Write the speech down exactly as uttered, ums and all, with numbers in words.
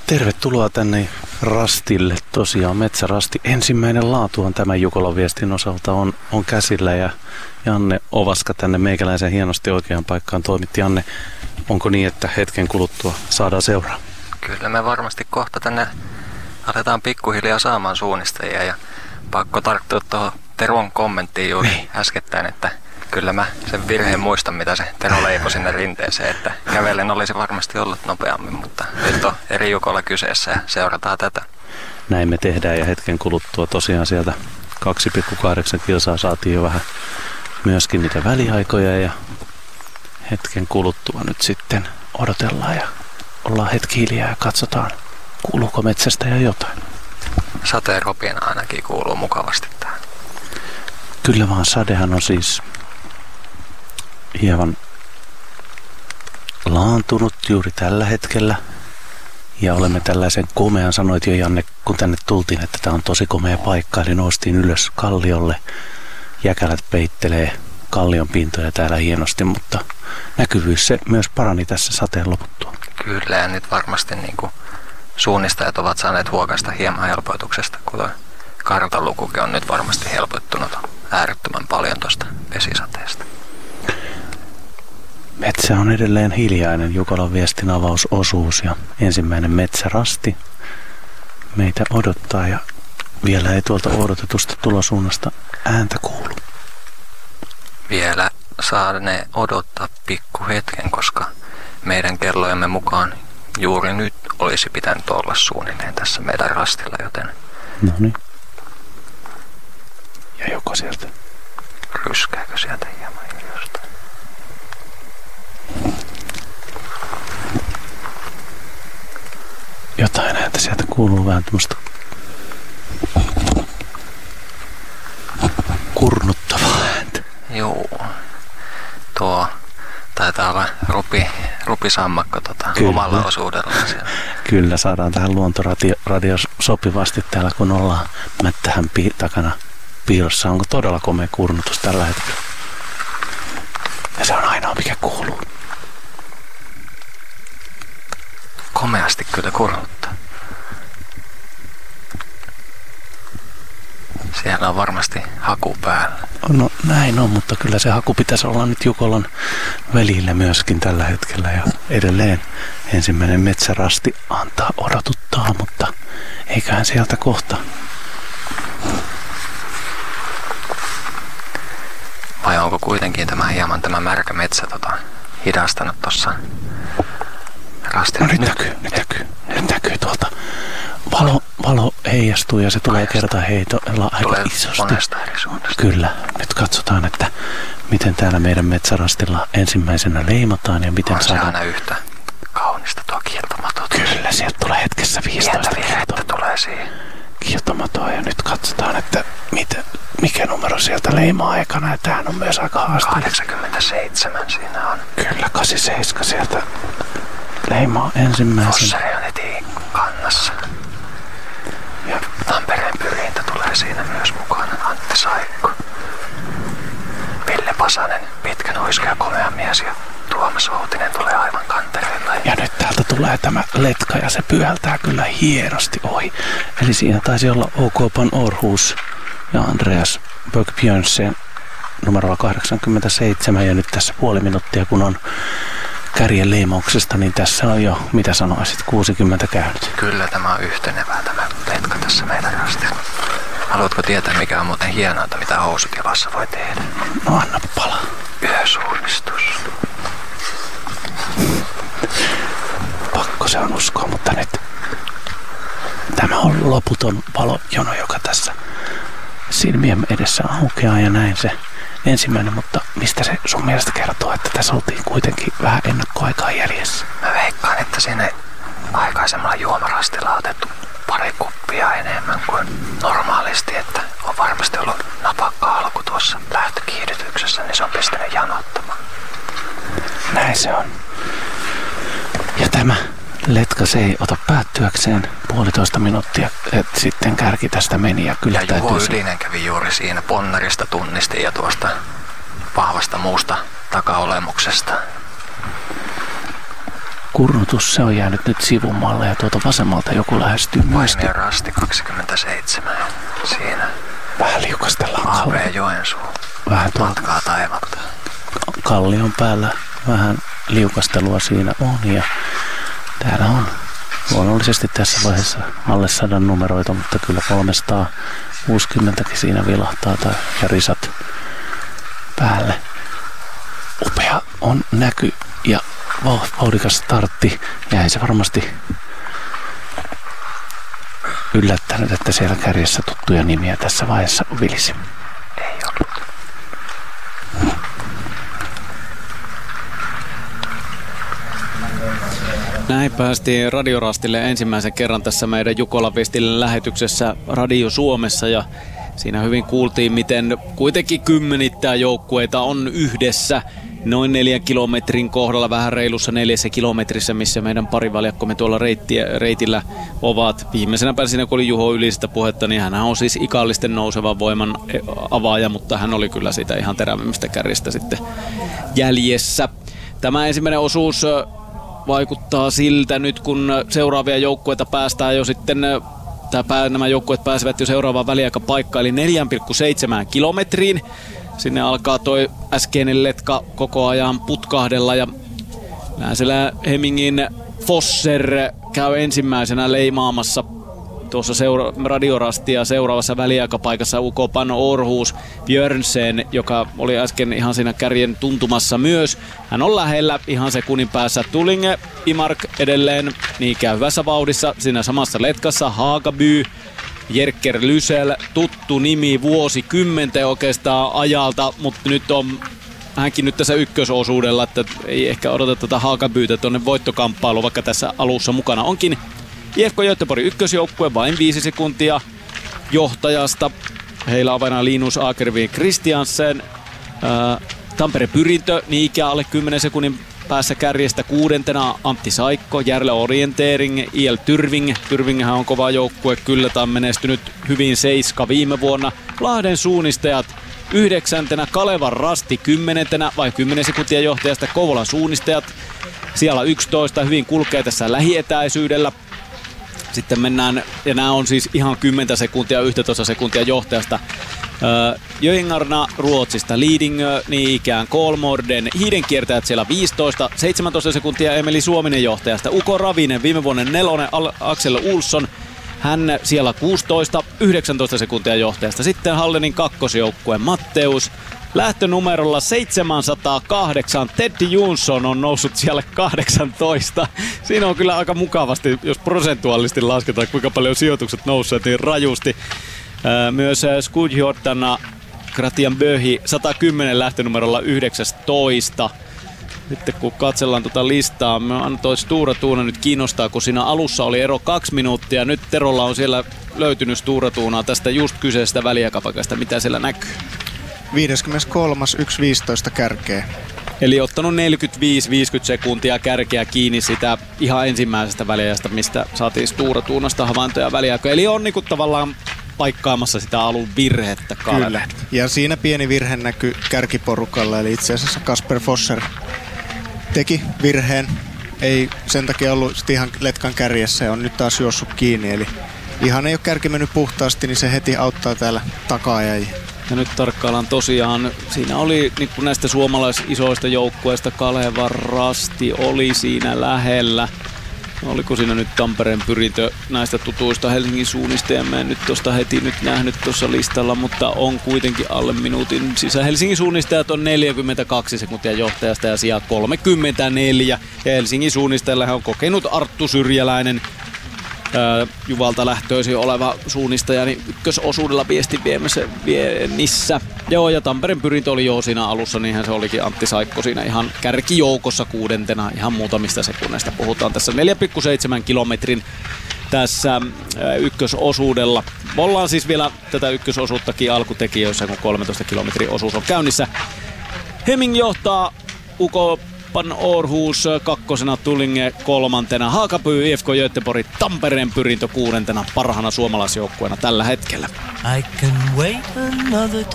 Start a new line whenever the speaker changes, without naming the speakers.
Tervetuloa tänne Rastille. Tosiaan Metsärasti. Ensimmäinen laatu on tämän Jukolan viestin osalta on, on käsillä ja Janne Ovaska tänne meikäläisen hienosti oikeaan paikkaan toimitti. Janne, onko niin, että hetken kuluttua saadaan seuraa?
Kyllä me varmasti kohta tänne aletaan pikkuhiljaa saamaan suunnistajia ja pakko tarttua tuohon Teron kommenttiin juuri niin äskettäin, että kyllä mä sen virheen muistan, mitä se Tero leipoi sinne rinteeseen, että kävellen olisi varmasti ollut nopeammin, mutta nyt on eri Jukola kyseessä ja seurataan tätä.
Näin me tehdään ja hetken kuluttua tosiaan sieltä kaksi pilkku kahdeksan kilsaa saatiin jo vähän myöskin niitä väliaikoja ja hetken kuluttua nyt sitten odotellaan ja ollaan hetki hiljaa ja katsotaan, kuuluuko metsästä ja jotain.
Sateen ropina ainakin kuuluu mukavasti tähän.
Kyllä vaan, sadehan on siis hieman laantunut juuri tällä hetkellä. Ja olemme tällaisen komean, sanoit jo Janne, kun tänne tultiin, että tämä on tosi komea paikka. Eli noustiin ylös kalliolle. Jäkälät peittelee kallion pintoja täällä hienosti, mutta näkyvyys se myös parani tässä sateen loputtua.
Kyllä, ja nyt varmasti niin kuin suunnistajat ovat saaneet huokaista hieman helpoituksesta, kun kartanlukukin on nyt varmasti helpottunut äärettömän paljon tuosta vesisateesta.
Metsä on edelleen hiljainen, Jukolan viestin avausosuus ja ensimmäinen metsärasti meitä odottaa ja vielä ei tuolta odotetusta tulosuunnasta ääntä kuulu.
Vielä saa ne odottaa pikku hetken, koska meidän kellojemme mukaan juuri nyt olisi pitänyt olla suunnilleen tässä meidän rastilla, joten
no niin. Ja joko sieltä?
Ryskääkö sieltä hieman hiljaista?
Jotain ääntä sieltä kuuluu, vähän tämmöistä kurnuttavaa ääntä.
Joo. Tuo taitaa olla rupi, rupisammakko tota, omalla osuudellaan siellä.
Kyllä, saadaan tähän luontoradio sopivasti täällä, kun ollaan mättähän pi- takana piilossa. Onko todella komea kurnutus tällä hetkellä? Ja se on ainoa, mikä kuuluu.
Komeasti kyllä kurnuttaa. Siellä on varmasti haku päällä.
No näin on, mutta kyllä se haku pitäisi olla nyt Jukolan välillä myöskin tällä hetkellä. Ja edelleen ensimmäinen metsärasti antaa odotuttaa, mutta eiköhän sieltä kohta.
Vai onko kuitenkin tämä hieman tämä märkä metsä tota, hidastanut tuossa rastilla?
No nyt näkyy, nyt näkyy, nyt näkyy tuolta. Valo, valo heijastuu ja se tulee kerta heitolla aika isosti.
Eri suunnasta.
Kyllä, nyt katsotaan, että miten täällä meidän metsärastilla ensimmäisenä leimataan ja miten
on
saadaan.
On se aina yhtä kaunista tuo kiiltomato.
Kyllä, sieltä tulee hetkessä viisitoista
kiiltomato. tulee siihen.
Kiiltomatoa ja nyt katsotaan, että mitä, mikä numero sieltä leimaa aikana. Ja tämähän on myös aika haastava.
kahdeksankymmentäseitsemän siinä on.
Kyllä, kahdeksankymmentäseitsemän sieltä leimaa ensimmäisen.
Fossari on heti kannassa. Ja Tampereen pyrintä tulee siinä myös mukana. Antti Saikko. Ville Pasanen, pitkän huiskea komea mies ja Tuomas Outinen tulee aivan kantereilla.
Ja nyt täältä tulee tämä letka ja se pyhältää kyllä hienosti ohi. Eli siinä taisi olla O K Pan Orhus ja Andreas Böckbjörnsen numerolla kahdeksankymmentäseitsemän. Ja nyt tässä puoli minuuttia kun on kärjen leimauksesta, niin tässä on jo, mitä sanoisit, kuusikymmentä käynyt.
Kyllä tämä on yhtenevää tämä letka tässä meidän rastilla. Haluatko tietää, mikä on muuten hienointa, mitä housutilassa voi tehdä?
No anna palaa.
Yösuunnistus.
Pakko se on uskoa, mutta nyt tämä on loputon valojono, joka tässä silmien edessä aukeaa ja näin se ensimmäinen, mutta mistä se sun mielestä kertoo, että tässä oltiin kuitenkin vähän ennakkoaikaa jäljessä?
Mä veikkaan, että sinne aikaisemmalla juomarastilla on otettu pari kuppia enemmän kuin normaalisti, että on varmasti ollut napakka alku tuossa lähtökiihdytyksessä, niin se on pistänyt janottamaan.
Näin se on. Ja tämä letka se ei ota päättyäkseen puolitoista minuuttia, että sitten kärki tästä meni. Ja, kyllä
ja Juho Ylinen kävi juuri siinä ponnarista tunnisti ja tuosta vahvasta muusta takaolemuksesta.
kurnutus, se on jäänyt nyt sivumalle ja tuolta vasemmalta joku lähestyy myös.
Vainio Rasti kaksikymmentäseitsemän. Siinä.
Vähän liukastellaan.
A V Joensuu.
Vähän tuolta.
Matkaa taivalta.
Kallion päällä vähän liukastelua siinä on ja täällä on luonnollisesti tässä vaiheessa alle sadan numeroita, mutta kyllä kolmesataakuusikymmentäkin siinä vilahtaa tai ja risat päälle. Upea on näky ja vauhdikas startti ja ei se varmasti yllättänyt, että siellä kärjessä tuttuja nimiä tässä vaiheessa vilisi.
Ei ollut.
Näin päästiin Radiorastille ensimmäisen kerran tässä meidän Jukolan Vestille lähetyksessä Radio Suomessa ja siinä hyvin kuultiin, miten kuitenkin kymmenittäin joukkueita on yhdessä noin neljän kilometrin kohdalla, vähän reilussa neljässä kilometrissä, missä meidän parivaljakkomme tuolla reittiä, reitillä ovat. Viimeisenä päivänä, kun oli Juho Ylisistä puhetta, niin hän on siis ikallisten nousevan voiman avaaja, mutta hän oli kyllä siitä ihan terävimmistä kärjestä sitten jäljessä. Tämä ensimmäinen osuus vaikuttaa siltä nyt, kun seuraavia joukkueita päästään jo sitten, tai nämä joukkueet pääsevät jo seuraavaan väliaikapaikkaan, eli neljä pilkku seitsemän kilometriin. Sinne alkaa toi äskeinen letka koko ajan putkahdella ja Länselä Hemingin Fosser käy ensimmäisenä leimaamassa tuossa seura- Radiorastia seuraavassa väliaikapaikassa U K Pan Århus Björnsen, joka oli äsken ihan siinä kärjen tuntumassa myös. Hän on lähellä ihan sekunnin päässä. Tulinge Imark edelleen niin käy hyvässä vauhdissa siinä samassa letkassa. Hagaby, Jerker Lysel, tuttu nimi vuosikymmenten oikeastaan ajalta, mutta nyt on hänkin nyt tässä ykkösosuudella, että ei ehkä odota tätä Hagabyytä tuonne voittokamppailuun, vaikka tässä alussa mukana onkin I F K Göteborg ykkösjoukkue vain viisi sekuntia johtajasta. Heillä avana Linus Akervin Christiansen. Ää, Tampere Pyrintö niin ikään alle kymmenen sekunnin päässä kärjestä kuudentena Antti Saikko, Järle Orientering, I L Tyrving. Tyrvinghän on kova joukkue, kyllä tämä on menestynyt hyvin seiska viime vuonna. Lahden suunnistajat yhdeksäntenä, Kalevan Rasti kymmenentenä vai kymmenen sekuntia johtajasta, Kouvolan suunnistajat siellä yksitoista, hyvin kulkee tässä lähietäisyydellä. Sitten mennään, ja nämä on siis ihan kymmenen sekuntia, yksitoista sekuntia johtajasta. Öö, Jöingarna Ruotsista, Lidingö, niin ikään Kolmorden, hiidenkiertäjät siellä viisitoista, seitsemäntoista sekuntia Emeli Suominen johtajasta. Uko Ravinen, viime vuoden nelonen, Axel Olsson, hän siellä kuusitoista, yhdeksäntoista sekuntia johtajasta. Sitten Hallenin kakkosjoukkue Matteus, lähtönumerolla seitsemänsataakahdeksan, Teddy Jonsson on noussut siellä kahdeksantoista. Siinä on kyllä aika mukavasti, jos prosentuaalisesti lasketaan, kuinka paljon sijoitukset nousseet, niin rajusti. Myös Skudjordana Gratian Böhi sata kymmenen lähtönumerolla yhdeksäntoista. Sitten kun katsellaan tuota listaa, me antoi Stura Tuuna nyt kiinnostaa, kun siinä alussa oli ero kaksi minuuttia. Nyt Terolla on siellä löytynyt Stura Tuunaa tästä just kyseisestä väliaikapaikasta. Mitä siellä näkyy?
viideskymmeneskolmas yksi viisitoista kärkeä.
Eli ottanut neljäkymmentäviisi viisikymmentä sekuntia kärkeä kiinni sitä ihan ensimmäisestä väliajasta, mistä saatiin Stura Tuunasta havaintoja väliaikoja. Eli on niinku tavallaan paikkaamassa sitä alun virhettä.
Kyllä. Ja siinä pieni virhe näkyy kärkiporukalla, eli itse asiassa Kasper Fosser teki virheen. Ei sen takia ollut ihan letkan kärjessä ja on nyt taas juossut kiinni. Eli ihan ei ole kärki mennyt puhtaasti, niin se heti auttaa täällä taka-ajajia.
Ja nyt tarkkaillaan tosiaan, siinä oli niin kuin näistä suomalaisisoista joukkueista Kaleva Rasti oli siinä lähellä. Oliko siinä nyt Tampereen Pyrintö näistä tutuista Helsingin suunnistajia? Mä en nyt tuosta heti nyt nähnyt tuossa listalla, mutta on kuitenkin alle minuutin sisään. Helsingin suunnistajat on neljäkymmentäkaksi sekuntia johtajasta ja sijaa kolmekymmentäneljä. Ja Helsingin suunnistajalla on kokenut Arttu Syrjäläinen, ää, Juvalta lähtöisin oleva suunnistaja, niin ykkösosuudella viesti viemässä viennissä. Joo, ja Tampereen Pyrintö oli jo siinä alussa, niinhän se olikin Antti Saikko siinä ihan kärkijoukossa kuudentena, ihan muutamista sekunneista puhutaan tässä neljä pilkku seitsemän kilometrin tässä ää, ykkösosuudella. Ollaan siis vielä tätä ykkösosuuttakin alkutekijöissä, kun kolmetoista kilometrin osuus on käynnissä. Heming johtaa, U K Pan Århus kakkosena, Tulinge kolmantena, Hagaby, I F K Göteborg, Tampereen Pyrintö kuudentena parhaana suomalaisjoukkueena tällä hetkellä.
I can wait another